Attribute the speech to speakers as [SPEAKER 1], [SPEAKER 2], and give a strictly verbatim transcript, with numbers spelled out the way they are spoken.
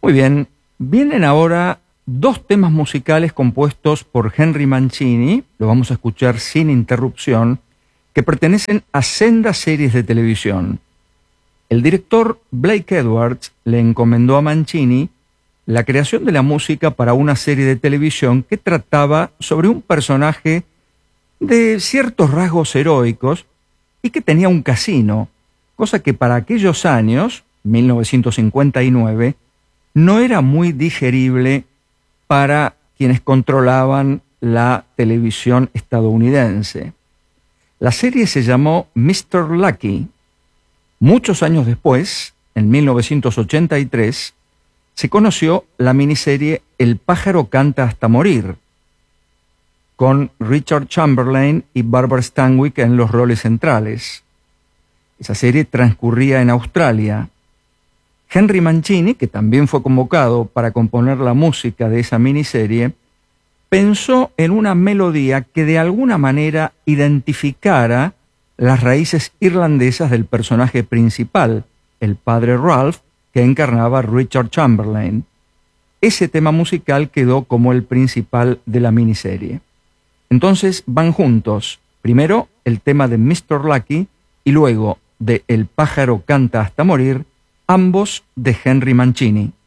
[SPEAKER 1] Muy bien, vienen ahora dos temas musicales compuestos por Henry Mancini, lo vamos a escuchar sin interrupción, que pertenecen a sendas series de televisión. El director Blake Edwards le encomendó a Mancini la creación de la música para una serie de televisión que trataba sobre un personaje de ciertos rasgos heroicos y que tenía un casino, cosa que para aquellos años, mil novecientos cincuenta y nueve, no era muy digerible para quienes controlaban la televisión estadounidense. La serie se llamó mister Lucky. Muchos años después, en mil novecientos ochenta y tres, se conoció la miniserie El pájaro canta hasta morir, con Richard Chamberlain y Barbara Stanwyck en los roles centrales. Esa serie transcurría en Australia. Henry Mancini, que también fue convocado para componer la música de esa miniserie, pensó en una melodía que de alguna manera identificara las raíces irlandesas del personaje principal, el padre Ralph, que encarnaba Richard Chamberlain. Ese tema musical quedó como el principal de la miniserie. Entonces van juntos, primero el tema de mister Lucky y luego de El pájaro canta hasta morir, ambos de Henry Mancini.